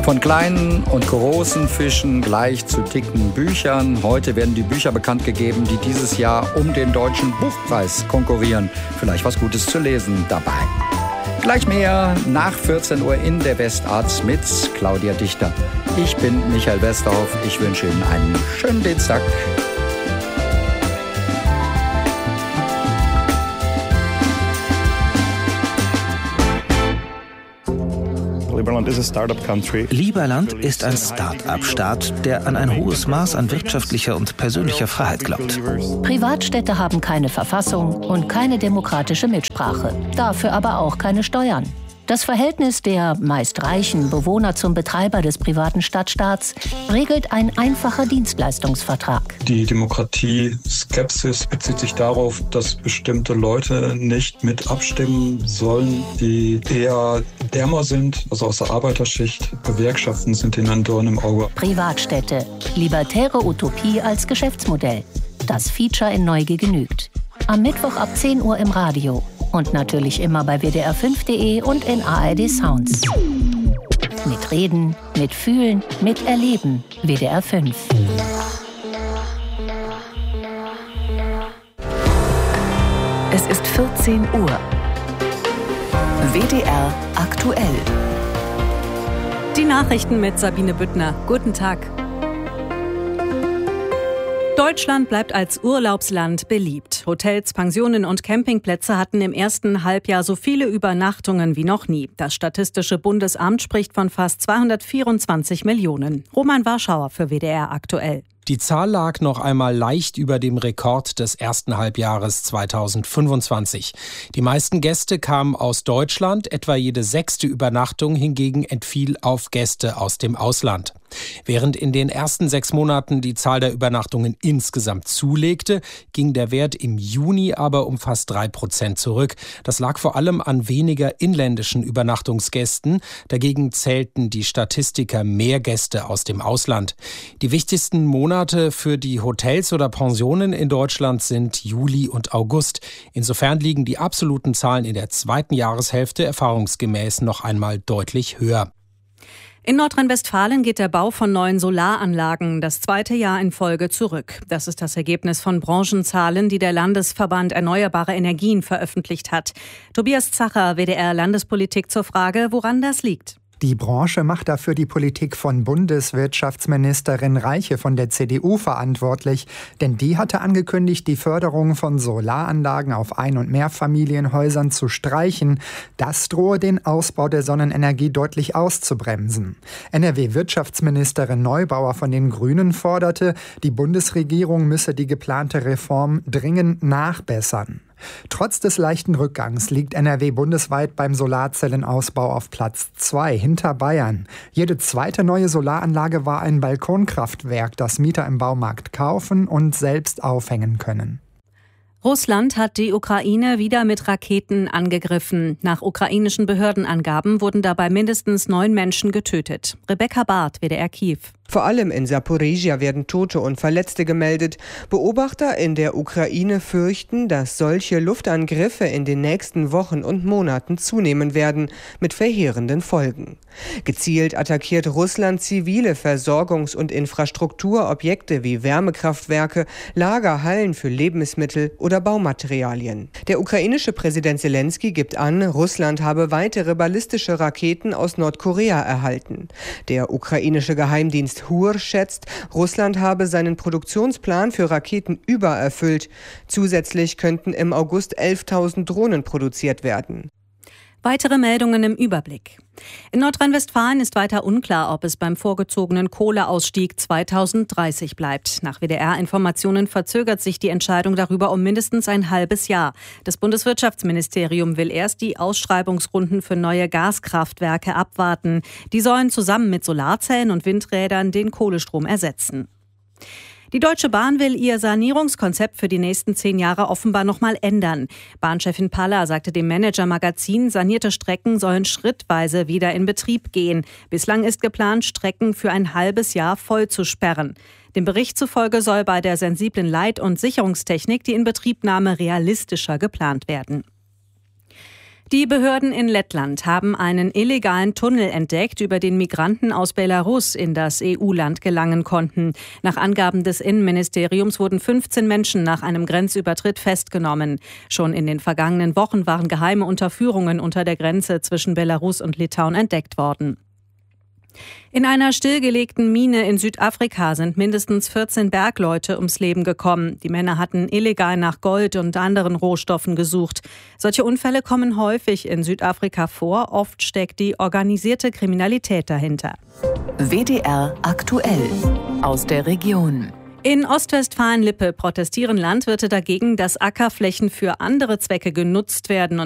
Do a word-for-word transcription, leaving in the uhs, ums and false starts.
Von kleinen und großen Fischen gleich zu dicken Büchern. Heute werden die Bücher bekannt gegeben, die dieses Jahr um den Deutschen Buchpreis konkurrieren. Vielleicht was Gutes zu lesen dabei. Gleich mehr nach vierzehn Uhr in der Westarts mit Claudia Dichter. Ich bin Michael Westerhoff. Ich wünsche Ihnen einen schönen Dienstag. Liberland ist ein Start-up-Staat, der an ein hohes Maß an wirtschaftlicher und persönlicher Freiheit glaubt. Privatstädte haben keine Verfassung und keine demokratische Mitsprache, dafür aber auch keine Steuern. Das Verhältnis der meist reichen Bewohner zum Betreiber des privaten Stadtstaats regelt ein einfacher Dienstleistungsvertrag. Die Demokratie-Skepsis bezieht sich darauf, dass bestimmte Leute nicht mit abstimmen sollen, die eher ärmer sind, also aus der Arbeiterschicht. Gewerkschaften sind ihnen ein Dorn im Auge. Privatstädte. Libertäre Utopie als Geschäftsmodell. Das Feature in Neugier genügt. Am Mittwoch ab zehn Uhr im Radio. Und natürlich immer bei W D R fünf Punkt de und in A R D Sounds. Mit Reden, mit Fühlen, mit Erleben. W D R fünf. Es ist vierzehn Uhr. W D R aktuell. Die Nachrichten mit Sabine Büttner. Guten Tag. Deutschland bleibt als Urlaubsland beliebt. Hotels, Pensionen und Campingplätze hatten im ersten Halbjahr so viele Übernachtungen wie noch nie. Das Statistische Bundesamt spricht von fast zweihundertvierundzwanzig Millionen. Roman Warschauer für W D R aktuell. Die Zahl lag noch einmal leicht über dem Rekord des ersten Halbjahres zweitausendfünfundzwanzig. Die meisten Gäste kamen aus Deutschland, etwa jede sechste Übernachtung hingegen entfiel auf Gäste aus dem Ausland. Während in den ersten sechs Monaten die Zahl der Übernachtungen insgesamt zulegte, ging der Wert im Juni aber um fast drei Prozent zurück. Das lag vor allem an weniger inländischen Übernachtungsgästen. Dagegen zählten die Statistiker mehr Gäste aus dem Ausland. Die wichtigsten Monate für die Hotels oder Pensionen in Deutschland sind Juli und August. Insofern liegen die absoluten Zahlen in der zweiten Jahreshälfte erfahrungsgemäß noch einmal deutlich höher. In Nordrhein-Westfalen geht der Bau von neuen Solaranlagen das zweite Jahr in Folge zurück. Das ist das Ergebnis von Branchenzahlen, die der Landesverband Erneuerbare Energien veröffentlicht hat. Tobias Zacher, W D R Landespolitik, zur Frage, woran das liegt. Die Branche macht dafür die Politik von Bundeswirtschaftsministerin Reiche von der C D U verantwortlich. Denn die hatte angekündigt, die Förderung von Solaranlagen auf Ein- und Mehrfamilienhäusern zu streichen. Das drohe den Ausbau der Sonnenenergie deutlich auszubremsen. N R W-Wirtschaftsministerin Neubauer von den Grünen forderte, die Bundesregierung müsse die geplante Reform dringend nachbessern. Trotz des leichten Rückgangs liegt N R W bundesweit beim Solarzellenausbau auf Platz zwei hinter Bayern. Jede zweite neue Solaranlage war ein Balkonkraftwerk, das Mieter im Baumarkt kaufen und selbst aufhängen können. Russland hat die Ukraine wieder mit Raketen angegriffen. Nach ukrainischen Behördenangaben wurden dabei mindestens neun Menschen getötet. Rebecca Barth, W D R Kiew. Vor allem in Saporizhia werden Tote und Verletzte gemeldet. Beobachter in der Ukraine fürchten, dass solche Luftangriffe in den nächsten Wochen und Monaten zunehmen werden, mit verheerenden Folgen. Gezielt attackiert Russland zivile Versorgungs- und Infrastrukturobjekte wie Wärmekraftwerke, Lagerhallen für Lebensmittel oder Baumaterialien. Der ukrainische Präsident Zelensky gibt an, Russland habe weitere ballistische Raketen aus Nordkorea erhalten. Der ukrainische Geheimdienst H U R schätzt, Russland habe seinen Produktionsplan für Raketen übererfüllt. Zusätzlich könnten im August elftausend Drohnen produziert werden. Weitere Meldungen im Überblick. In Nordrhein-Westfalen ist weiter unklar, ob es beim vorgezogenen Kohleausstieg zweitausenddreißig bleibt. Nach W D R-Informationen verzögert sich die Entscheidung darüber um mindestens ein halbes Jahr. Das Bundeswirtschaftsministerium will erst die Ausschreibungsrunden für neue Gaskraftwerke abwarten. Die sollen zusammen mit Solarzellen und Windrädern den Kohlestrom ersetzen. Die Deutsche Bahn will ihr Sanierungskonzept für die nächsten zehn Jahre offenbar noch mal ändern. Bahnchefin Paller sagte dem Manager-Magazin, sanierte Strecken sollen schrittweise wieder in Betrieb gehen. Bislang ist geplant, Strecken für ein halbes Jahr voll zu sperren. Dem Bericht zufolge soll bei der sensiblen Leit- und Sicherungstechnik die Inbetriebnahme realistischer geplant werden. Die Behörden in Lettland haben einen illegalen Tunnel entdeckt, über den Migranten aus Belarus in das E U-Land gelangen konnten. Nach Angaben des Innenministeriums wurden fünfzehn Menschen nach einem Grenzübertritt festgenommen. Schon in den vergangenen Wochen waren geheime Unterführungen unter der Grenze zwischen Belarus und Litauen entdeckt worden. In einer stillgelegten Mine in Südafrika sind mindestens vierzehn Bergleute ums Leben gekommen. Die Männer hatten illegal nach Gold und anderen Rohstoffen gesucht. Solche Unfälle kommen häufig in Südafrika vor. Oft steckt die organisierte Kriminalität dahinter. W D R aktuell aus der Region. In Ostwestfalen-Lippe protestieren Landwirte dagegen, dass Ackerflächen für andere Zwecke genutzt werden